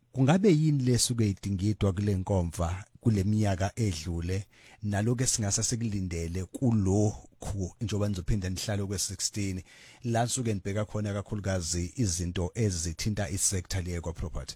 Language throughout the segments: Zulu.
kungabe yini lesuke idingidwa kule nkomfa kule minyaka edlule naloku esingasa sekulindele kulokhu njengoba nizophinda nihlale kwe16 la suke nibheka khona kakhulukazi izinto ezithinta isector le kwa property?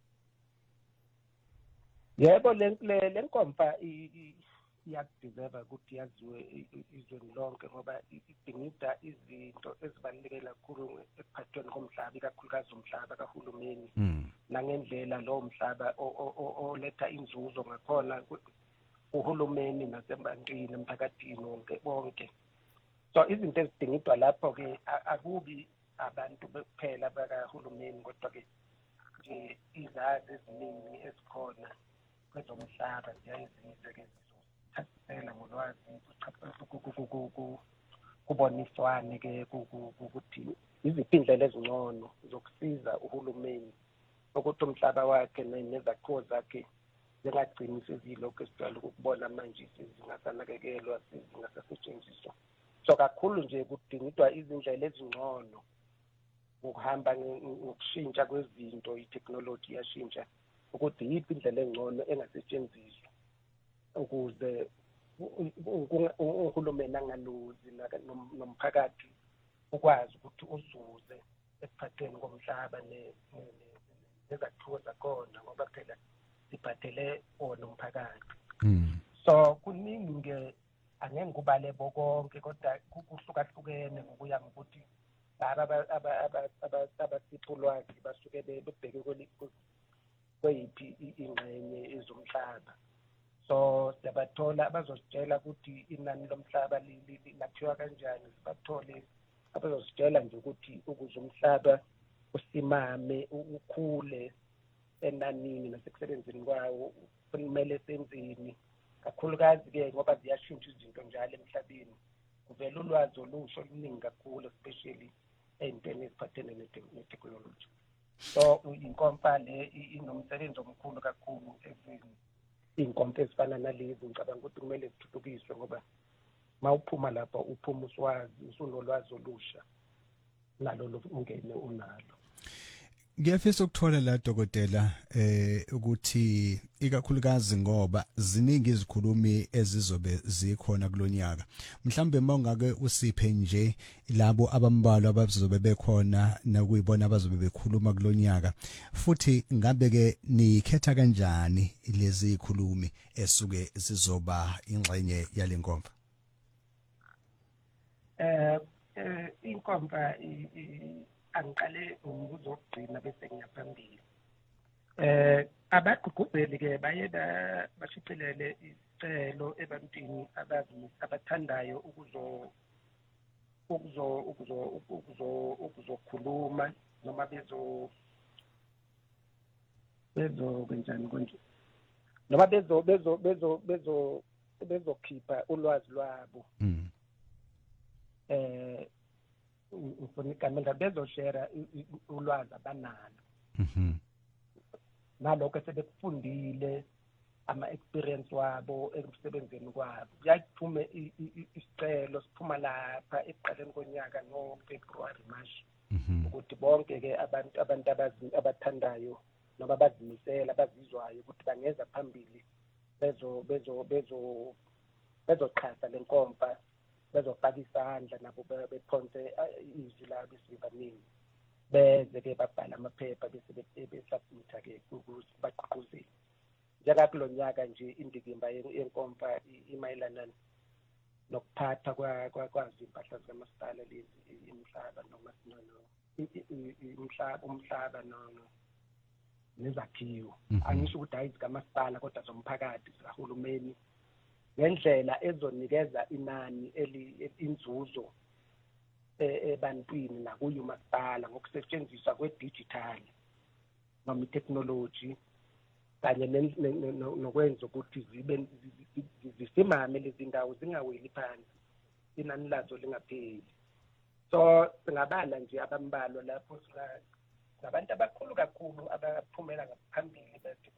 Yebo, le nkomfa iyakudeserve ukuthi yaziwe izweni lonke ngoba idingida izinto ezibaluleke kakhulu ekuphathweni komhlaba, ikakhulukazi umhlaba kahulumeni nangendlela lo mhlaba oletha inzuzo ngakhona uhulumeni nasebantwini emphakathini bonke. So izinto ezidingidwa lapho-ke akubi abantu kuphela bakahulumeni kodwa-ke nje izazi eziningi ezikhona kwezomhlaba ziyayizize-ke zizosithasisela ngolwazi kuboniswane-ke ukuthi iziphi indlela ezingcono zokusiza uhulumeni ukuthi umhlaba wakhe nezakhiwo zakhe zingagcini sezilokhu esijwayele ukubona manje zingasanakekelwa, zingasasetshenziswa. So kakhulu nje kudingidwa izindlela ezingcono ukuhamba ngokushintsha kwezinto, i-technology yashintsha, ukuthi yiphi indlela engcono engasetshenziswa ukuze uhulumeni angaluzi nomphakathi ukwazi ukuthi uzuze ekuphatheni komhlaba nezakhiwo zakhona ngoba phela siphathele wona umphakathi. So kuningi-ke, angeke ngikubale bonke kodwa kuhlukahlukene ngokuya ngokuthi abasipha ulwazi basuke bebheke kweyiphi ingxenye ezomhlaba. So siyabathola abazositshela ukuthi inani lomhlaba lakhiwa kanjani, sibathole abazositshela nje ukuthi ukuze umhlaba usimame ukhule enanini nasekusebenzini kwawo kumele senzeni. Kakhulukazi-ke ngoba ziyashintsha izinto njalo emhlabeni, kuvela ulwazi olusha oluningi kakhulu, especially ey'ntweni eziphathene ne-technology. So inkomfa le inomsebenzi omkhulu kakhulu ezweni. Iy'nkomfa ezifana nalezi ngicabanga ukuthi kumele zithuthukiswe ngoba ma uphuma lapha uphuma usunolwazi olusha nalo ungene unalo. Ngiyafisa ukuthola la dokotela ukuthi ikakhulukazi ngoba ziningi izikhulumi ezizobe zikhona kulonyaka, mhlambe mawungake usiphe nje labo abambalwa abazobe bekhona nakuyibona abazobe bekhuluma kulonyaka, futhi ngabe ke nikhetha kanjani lezi izikhulumi esuke zizoba ingxenye yale nkomfa? Inkomfa angiqale ngokuzogcina bese ngiyaphambili. Abagqugquzeli-ke baye bashicilele isicelo ebantwini abathandayo ukuzokhuluma noma benjani konje, noma bezokhipha ulwazi lwabo. Ufuna ikamela bezoshare ulwazi abanalo nalokho sebekufundile, ama-experience wabo ekusebenzeni kwabo. Kuyaphume isicelo siphuma lapha ekuqaleni konyaka ngoFebruary March ukuthi bonke-ke abantu abathandayo noma abazimisela abazizwayo ukuthi bangeza phambili bezoxhasa le nkomfa, bezofaka isandla nabo bephonse izwi labo isivivaneni, beze-ke babhala amaphepha bese besubmitha-ke ukuthi bagqugquzele. Njengalo nyaka nje indikimba yenkomfa imayelana nokuphatha kwazi impahla zikamasipala lezi, imihlaba noma umhlaba nezakhiwo. Angisho ukuthi hayi zikamasipala kodwa zomphakathi, zikahulumeni, ngendlela ezonikeza inani inzuzo ebantwini nakuyo umasipala ngokusetshenziswa kwe-digital noma i-technology kanye nokwenza ukuthi zisimame lezi ndawo zingaweli phansi, inani lazo lingapheli. So singabala nje abambalwa lapho ngabantu abakhulu kakhulu abaphumela ngaphambili bathi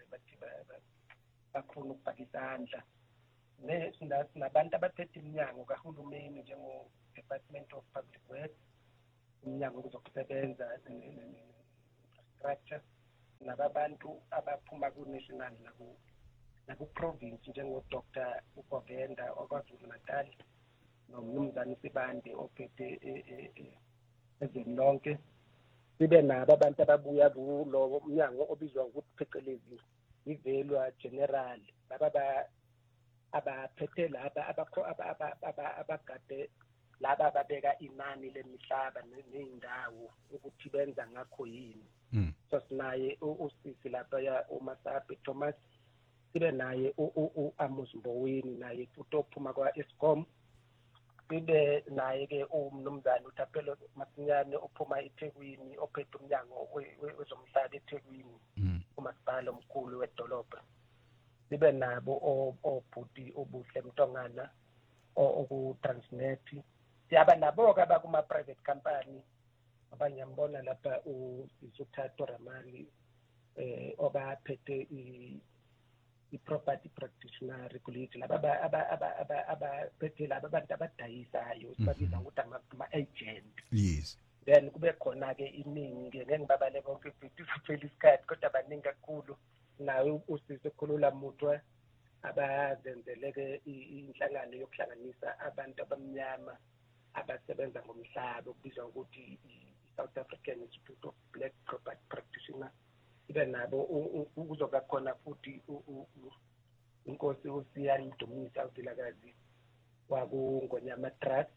bakhona ukufaka isandla. Sinabantu abaphethe iminyango kahulumeni njengo-Department of Public Works, iminyango yokusebenza, infrastructure, nababantu abaphuma ku-national naku-province njengo-Dr. uGovenda oKwaZulu Natal nomnumzane Sibande ophethe ezweni lonke. Sibe nabo abantu ababuya kulowo umnyango obizwa ukuthi phecelezi ivelwa general laba abaphethe laba abagade laba ababeka inani lemihlaba ney'ndawo ukuthi benza ngakho yini. So sinaye usisi lapha ya uMasapi Thomas, sibe naye uAmos Mboweni naye futhi ophuma kwa-Eskom, sibe naye-ke umnumzane uThapelo Masinyane ophuma eThekwini ophethe umnyango wezomhlaba eThekwini umasipala omkhulu wedolobha. Sibe nabo obhuti uBuhle Mtongana oku-Transnet. Siyaba nabo-ke abakuma-private company abanye ngibona lapha uSithathu Ramali obaphethe i-property practitioner regulate laba abaphethe laba abantu abadayisayo sibabiza ukuthi ama-agent. Yes. Then kube khona-ke iningi ngeke ngibabale bonke futhi kuphela isikhathi kodwa abaningi kakhulu nawe usisi Khulula Mutwe abazenzeleke inhlangano yokuhlanganisa abantu abamnyama abasebenza ngomhlaba okubizwa ukuthi i-South African Institute of Black Property Practitioner. Ibe nabo kuzoba khona futhi inkosi uSiyani Dumisa uVilakazi wakuNgonyama Trust.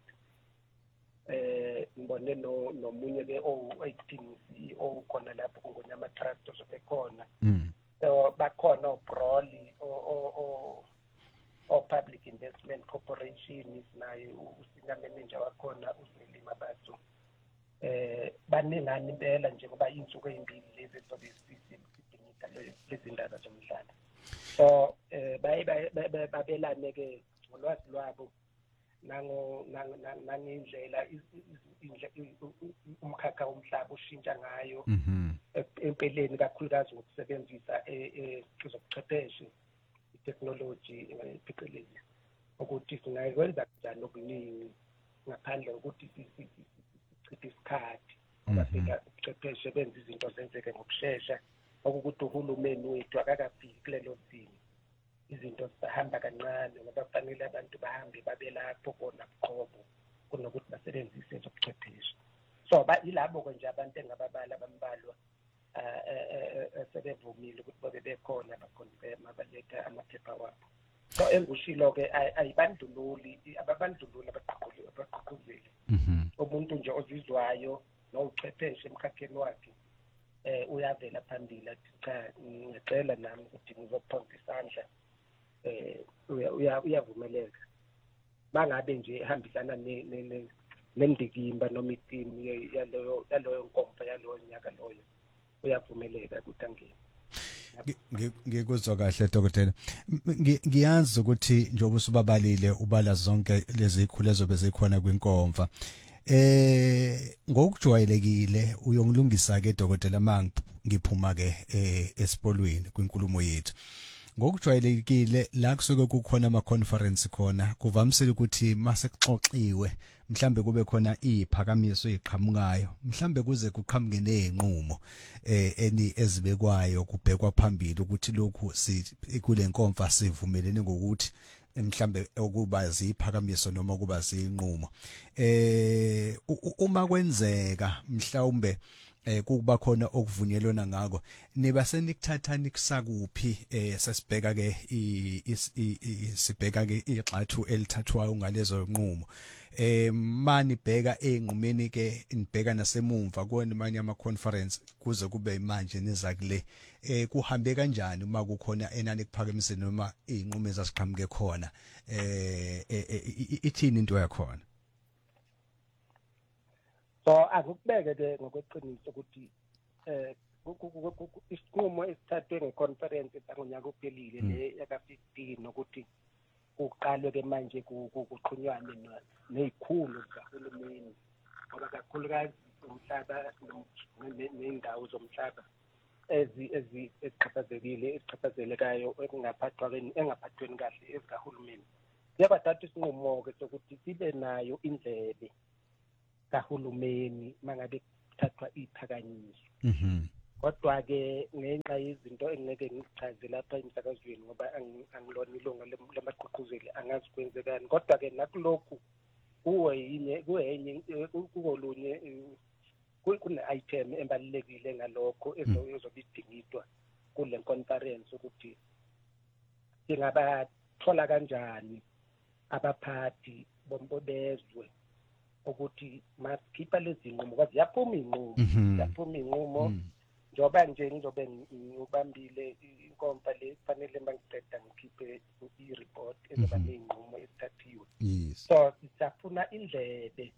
Ngibone nomunye-ke owu-18 CEO khona lapho kuNgonyama Trust ozobe khona. So bakhona oBroli o-Public Investment Corporation naye uSenior Manager wakhona uZelima Basu. Baningani impela njengoba insuku ezimbili lezi ezobe sidingida lezi ndaba zomhlaba. So babelane-ke ngolwazi lwabo nangindlela umkhakha womhlaba ushintsha ngayo empeleni kakhulukazi ngokusebenzisa ezobuchwepheshe i-technology phecelezi ukuthi singakwenza kanjani okuningi ngaphandle kokuthi sichithe isikhathi abafika ubuchwepheshe benza izinto zenzeke ngokushesha okukuthi uhulumeni wethu akakafiki kulelo zinga. Izinto zihamba kancane ngoba kufanele abantu bahambe babelapho bona buqobo kunokuthi basebenzise ezobuchwepheshe. So yilabo-ke nje abantu engababala bambalwa sebevumile ukuthi babe bekhona bakonfirma baletha amaphepha wabo. So engushilo-ke ayibandlululi ababandlululi abagqugquzeli umuntu nje ozizwayo nochwepheshe emkhakheni wakhe uyavela phambili athi cha ngiyacela nami ukuthi ngizophonsa isandla uyavumeleka bangabe nje ehambisana nendikimba noma itimu yaloyo nkomfa yaloyo nyaka loyo uyavumeleka ukuthi angene. Ngikuzwa kahle dokotela. Ngiyazi ukuthi njengoba usubabalile ubala zonke lezi ikhulu ezobe zikhona kwinkomfa. Ngokujwayelekile uyongilungisa ke dokotela mangiphuma ke esipolweni kwinkulumo yethu. Ngokujwayelekile la kusuke kukhona ama conference khona kuvamisile ukuthi mase kuxoxiwe mhlambe kube khona iziphakamiso eziqhamukayo mhlambe kuze kuqhamuke nezinqumo ezibekwayo kubhekwa phambili ukuthi lokhu kule nkonfa sivumelene ngokuthi mhlambe okuba ziphakamiso noma kuba zinqumo uma kwenzeka mhlawumbe kuba khona okuvunyelwana ngako niba senikuthathani kusakuphi sesibheka ke sibheka ke ixathu elithathwayo ngalezo nqumo mani bheka enqumeni ke nibheka nasemumva kona manje ama conference kuze kube manje nezakule kuhambe kanjani uma kukhona enani kuphakamise noma inqumo ezasiqhamuke khona ithini into yakhona. So akukubeke-ke ngokweqiniso ukuthi isinqumo esithathwe ngeconference sangonyaka ophelile le yaka-15 nokuthi kuqalwe-ke manje kuqhunywane nezikhulu zikahulumeni ngoba kakhulukazi umhlaba ney'ndawo zomhlaba ezichaphazelekayo engaphathweni kahle ezikahulumeni. Kuyabathatha isinqumo-ke sokuthi sibe nayo indlebe kahulumeni mangabe kuthathwa iphakanyiswa kodwa ke ngenxa yezinto engeke ngichaze lapha emsakazweni ngoba angilona ilunga lamagqugquzeli angazi kwenzekani, kodwa ke nakulokhu kuyenye kune-item embalulekile ngalokho ezobidingidwa kule conference ukuthi singabathola kanjani abaphathi bezwe ukuthi masikhipha lezi nqumo ngoba ziyaphuma inqumo njoba nje ngizobe ngibambile inkomfa le kufanele mangiqeda ngikhiphe i-report ezoba ney'nqumo ezithathiwe. So sisafuna indlebe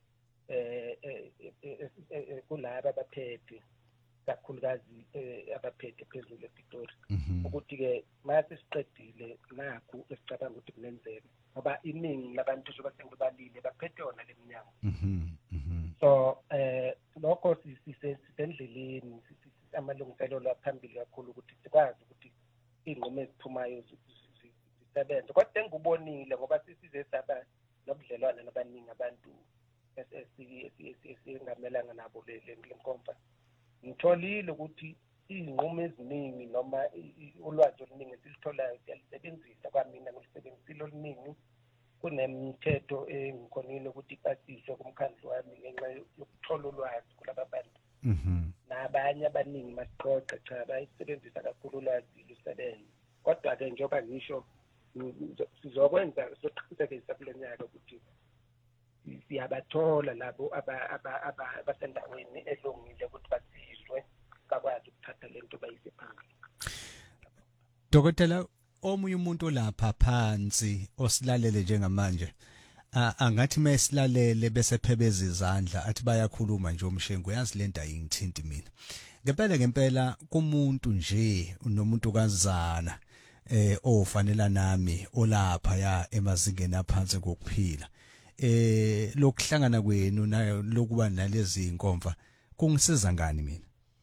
kulaba abaphethe kakhulukazi abaphethe phezulu ePitori ukuthi-ke mase siqedile nakhu esicabanga ukuthi kunenzeka ngoba iningi labantu sobasengibalile baphethe yona le minyango. So lokho sisendleleni amalungiselelo aphambili kakhulu ukuthi sikwazi ukuthi iy'nqumo eziphumayo zisebenze, kodwa engikubonile ngoba size saba nobudlelwane nabaningi abantu esingamelanga nabo le nkomfa. Ngitholile ukuthi iy'nqumo eziningi noma ulwazi oluningi esilitholayo siyalisebenzisa, kwamina ngilisebenzisile oluningi kunemithetho engikhonile ukuthi ipasiswe kumkhandlu wami ngenxa yokuthola ulwazi kulaba bantu. Nabanye abaningi masiqoqa cha bayisebenzisa kakhulu ulwazi lusebenza, kodwa-ke njengoba ngisho sizokwenza soqinisekisa kulo nyaka ukuthi siyabathola labo abasendaweni elungile ukuthi basizwe bakwazi ukuthatha lento bayise phambili. Dokotela, omunye umuntu lapha phansi osilalele njengamanje angathi mesilalele bese phebeza izandla athi bayakhuluma nje umshengu, yazi lento ayingithinti mina ngempela kumuntu nje nomuntu kazana ofanele nami olapha ya emazingeni aphansi kokuphila. Lokuhlangana kwenu nayo lokuba nalezi inkomfa kungisiza ngani mina?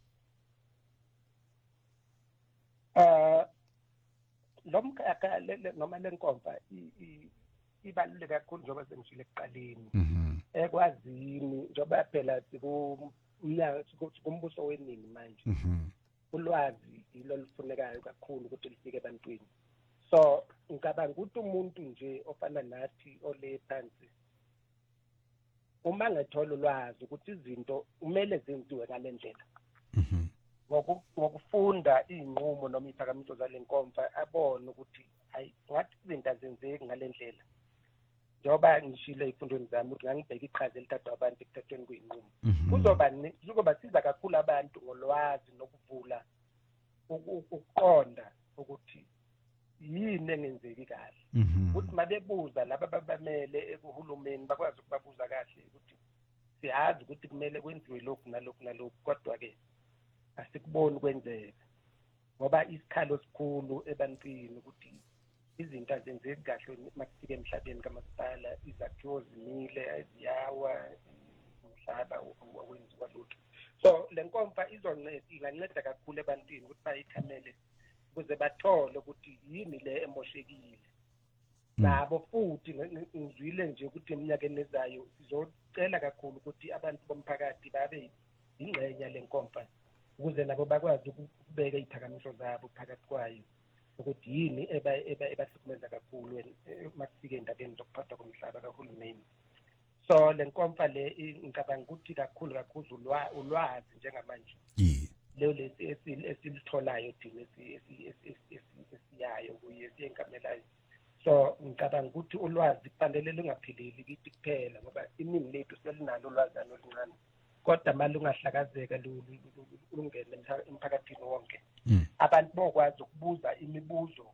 Lomkhakha noma lenkomfa ibaluleke kakhulu njengoba sengishilo ekuqaleni ekwazini njengoba phela sikumbuso weningi manje ulwazi yilo lufunekayo kakhulu ukuthi lifike ebantwini. So ngicabanga ukuthi umuntu nje ofana nathi ole phansi uma ngethola ulwazi ukuthi izinto kumele zenziwe ngale ndlela ngokufunda iy'nqumo noma iziphakamiso zale nkomfa abone ukuthi hayi ngathi izinto azenzeki ngale ndlela. Njengoba ngishilo ey'fundweni zami ukuthi ngangibheka iqhaza elithathwa abantu ekuthathweni kwey'nqumo kuzoba siza kakhulu abantu ngolwazi nokuvula ukuqonda ukuthi yini engenzeki kahle, ukuthi mabebuza laba ababamele ekuhulumeni bakwazi ukubabuza kahle ukuthi siyazi ukuthi kumele kwenziwe lokhu nalokhu nalokhu, kodwa-ke asikuboni kwenzeka ngoba isikhalo sikhulu ebantwini ukuthi izinto azenzeki kahle makufika emhlabeni kamasipala, izakhiwo zimile, ziyawa, umhlaba awenziwa lutho. So le nkomfa inganceda kakhulu ebantwini ukuthi bayithamele ukuze bathole ukuthi yini le emoshekile. Nabo futhi ngizwile nje ukuthi eminyakeni ezayo sizocela kakhulu ukuthi abantu bomphakathi babe ingxenye le nkomfa ukuze nabo bakwazi ukubeka iziphakamiso zabo phakathi kwayo ukuthi yini ebahlukumeza kakhulu makufika endabeni zokuphathwa komhlaba kahulumeni. So le nkomfa le ngicabanga ukuthi kakhulu ulwazi njengamanje lesi esilitholayo thina esiyayo kuye esiyenkamelayo. So ngicabanga ukuthi ulwazi kufanele lungapheleli kithi kuphela ngoba iningi lethu selinalo ulwazi oluncane, kodwa mali lungahlakazeka lungene emphakathini wonke abantu bokwazi ukubuza imibuzo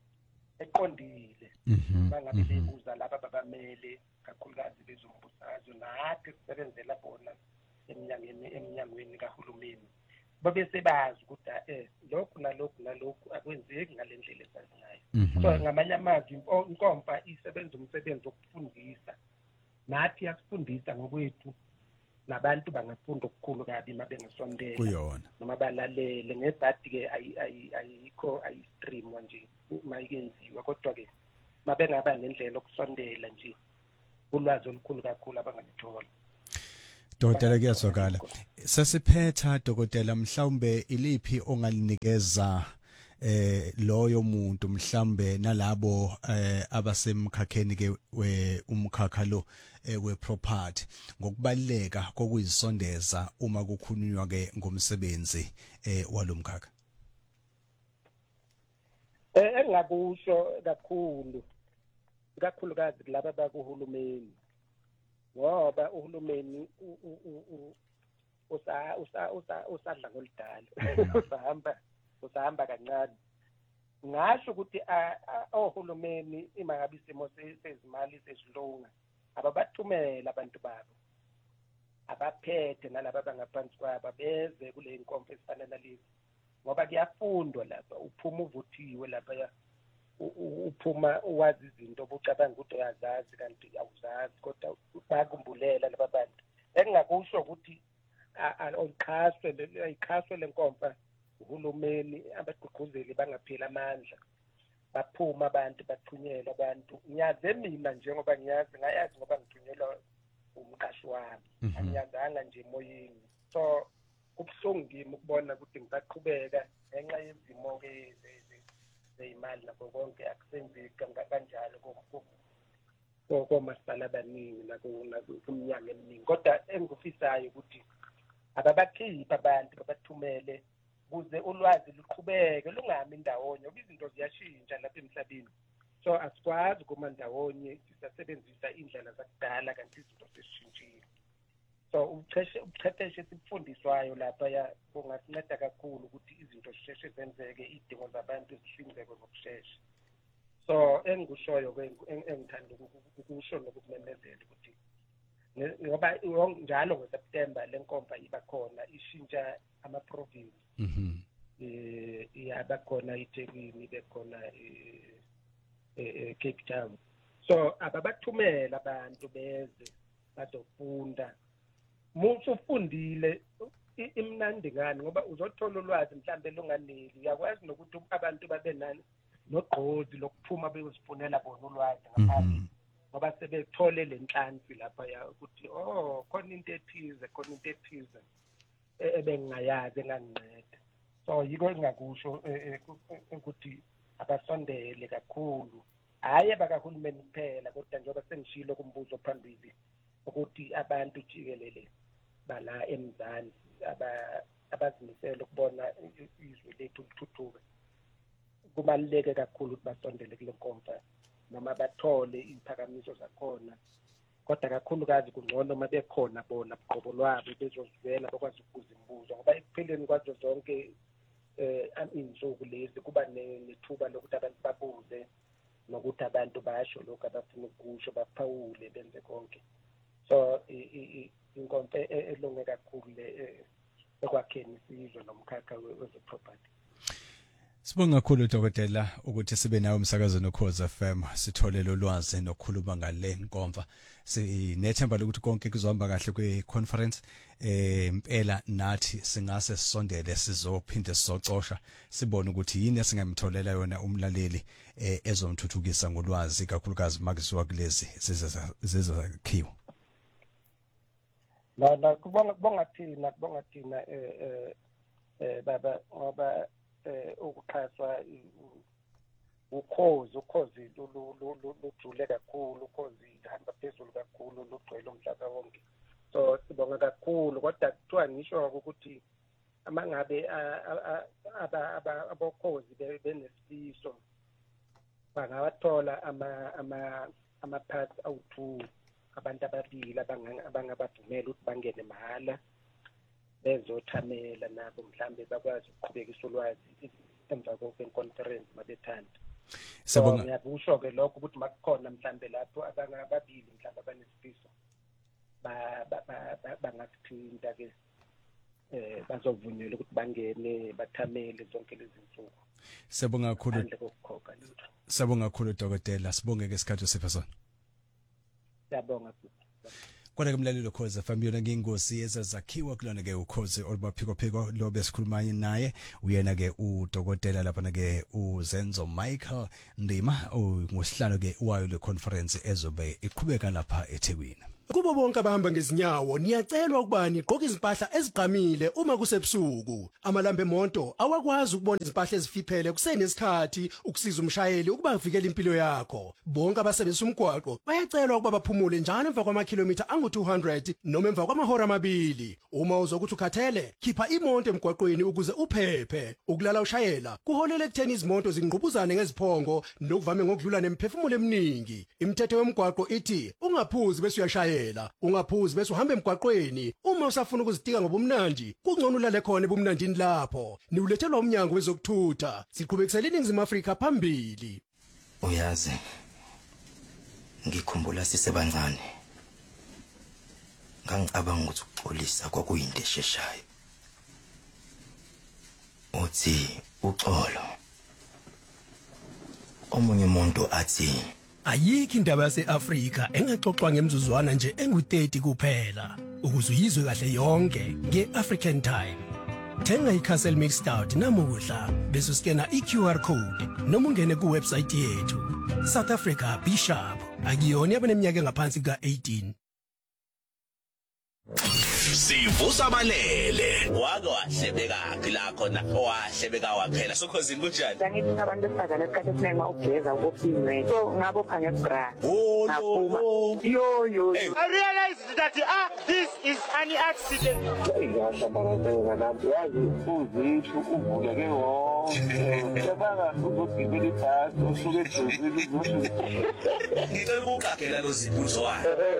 eqondile bangabe bebuza laba babamele kakhulukazi bezombusazwe nathi sisebenzela bona eminyangweni kahulumeni babe sebazi ukuthi lokhu nalokhu akwenzeki ngale ndlela esazi ngayo. So ngamanye amazwi inkomfa isebenza umsebenzi wokufundisa, nathi yasifundisa ngokwethu nabantu bangafunda okukhulu kabi mabengasondela kuyona noma balalele ngezathi-ke ayikho ayistreamwa nje mayikenziwa, kodwa-ke mabengaba nendlela okusondela nje ulwazi olukhulu kakhulu abangaluthola. Dokotela kuyazwakala. Sasiphetha dokotela mhlawumbe iliphi ongalinikeza loyo muntu mhlambe nalabo abasemkhakheni ke umkhakha lo we property ngokubaleka kokuyisondeza uma kukhulunywa ke ngomsebenzi walomkhakha. Engakusho kakhulukazi kulabo bakuhulumeni ngoba uhulumeni usadla ngolidala usahamba kancane. Ngasho ukuthi ohulumeni imangabe isimo sezimali sesilunga ababathumela abantu babo abaphethe nalabo abangaphansi kwabo beze kule inkonference ezifana nalezi ngoba kuyafundwa lapha uphuma uvuthiwe lapha uphuma uwazi izinto obucabanga ukuthi uyazazi kanti awuzazi kodwa bayakumbulela laba bantu. Engingakusho ukuthi ayikhaswe lenkonfa uhulumeni abagqugquzeli bangapheli amandla baphuma abantu bathunyelwa abantu. Ngiyazi mina njengoba ngayazi ngoba ngithunyelwa umqashi wami angiyazanga nje emoyeni. So kubuhlungu kimi ukubona ukuthi ngisaqhubeka ngenxa yezimo ke zeyimali nakho konke akusenzeki kanjalo komasipala abaningi nakumnyanga eminingi. Kodwa engikufisayo ukuthi ababakhipha abantu babathumele kuze ulwazi luqhubeke lungami ndawonye ngoba izinto ziyashintsha lapha emhlabeni. So asikwazi kuma ndawonye sisebenzisa indlela zakudala kanti izinto sezishintshile. So ubuchwepheshe esifundiswayo lapha kungasinceda kakhulu ukuthi izinto zisheshe zenzeke idingo zabantu zihlinzekwe ngokushesha. So engikushoyo engithanda ukusho nokumemezela ukuthi ngoba njalo ngoSeptember lenkomfa iba khona ishintsha ama-province iyaba khona iThekwini bekhona Cape Town. So ababathumela abantu beze bazofunda. Musu ufundile imnandi ngani ngoba uzothola ulwazi mhlambe lunganeli. Uyakwazi nokuthi abantu babe nani nogqozi lokuphuma beyozifunela bona ulwazi ngaphandle ngoba sebethole lenhlansi lapha ukuthi khona into ethize ebengingayazi enganginceda. So yiko engakusho ukuthi abasondele kakhulu hayi bakahulumeni kuphela kodwa njengoba sengishilo kumbuzo phambili ukuthi abantu jikelele bala eMzansi abazimisela ukubona izwe lethu lithuthuka kubaluleke kakhulu ukuthi basondele kule nkonfa noma bathole iziphakamiso zakhona. Kodwa kakhulukazi kungcono uma bekhona bona buqobo lwabo bezozivela bakwazi ukubuza imibuzo ngoba ekupheleni kwazo zonke insuku lezi kuba nethuba lokuthi abantu babuze nokuthi abantu basho lokho abafuna ukusho baphawule benze konke. So inkonfa elunge kakhulu ekwakheni isizwe nomkhakha wezoproperty. Sibonga kakhulu dokotela ukuthi sibe nawe umsakazo noKhoza FM sithole lo lwazi nokukhuluma ngale nkonfa. Sinethemba lokuthi konke kuzohamba kahle kwe-conference. Impela nathi singase sisondele sizophinde sizocosha sibone ukuthi yini esingamtholela yona umlaleli ezomthuthukisa ngolwazi kakhulukazi makuziwa kulezi zezakhiwo. La kubonga thina baba ngoba ukuxhaswa ukhozi lujule kakhulu, ukhozi hamba phezulu kakhulu lugcwele umhlaba wonke. So sibonga kakhulu kodwa kuthiwa ngisho ukuthi amangabe abokhozi benesifiso bangawathola ama-parts awu-2 abantu ababili abangabavumela ukuthi bangene mahhala bezothamela nabo mhlambe bakwazi ukuqhubekisa ulwazi emva kwenconference mabethanda. So ngiyakusho ke lokho ukuthi makukhona mhlambe lapho abangababili mhlambe abanesifiso bangasithinta ke bazovunyelwa ukuthi bangene bathamele zonke lezi zinsuku. Sibonga kakhulu dokotela, sibonge ke isikhathi osipha sona. Siyabonga. Kodwa ke mlalelo Khoza FM yona ngingosi ezazakhiwa kulona ke ukhozi olubaphiko lo besikhuluma naye uyena ke udokotela lapha na ke uZenzo Michael Ndima ngosihlalo ke wayo le conference ezobe iqhubeka lapha eThekwini. Kubo bonke abahamba ngezinyawo niyacelwa ukuba niqoke izimpahla ezigqamile uma kusebusuku. Amalambe emonto awakwazi ukubona izimpahla ezifiphele kusenesikhathi ukusiza umshayeli ukuba avikele impilo yakho. Bonke abasebenzisa umgwaqo bayacelwa ukuba baphumule njalo emva kwamakhilomitha angu-200 noma emva kwamahora amabili. Uma uzokuthi ukhathele, khipha imonto emgwaqweni ukuze uphephe. Ukulala ushayela kuholela ekutheni izimoto zingqubuzane ngeziphongo nokuvame ngokudlula nemphefumulo eminingi. Imithetho yomgwaqo ithi ungaphuzi bese uyashayela, ungaphuzi bese uhamba emgwaqweni. Uma usafuna ukuzitika ngobumnandi, kungcono ulale khona ebumnandini lapho. Niulethelwa umnyango wezokuthutha. Siqhubekisela iNingizimu Afrika phambili. Uyazi, ngikhumbula sisebancane. Ngangicabanga ukuthi ukuxolisa kwakuyinto esheshayo. Uthi uxolo. Omunye umuntu athi ayikho indaba yase-Afrika engaxoxwa ngemzuzwana nje engu-30 kuphela. Ukuze uyizwe kahle yonke nge-African Time. Thenga iCastle Mixed Stout namuhla bese uskena i-QR code noma ungene kuwebsite yethu. South Africa Bishop akuyona abaneminyaka engaphansi ka-18. Sivusa abalele wake wahlebeka la khona wahlebeka waphela sokhozi kunjani ngithi abantu besifazane esikhathi esiningi ugeza ukuphinwe so ngabopha ngebra ngaphuma yo I realized that this is an accident ngiyashambala nabantu yazi uzithu uvuleke wonke cabanga ukugibela ibhasi osuke edrozini ngicela ukugagela lo ziphuzo wakhe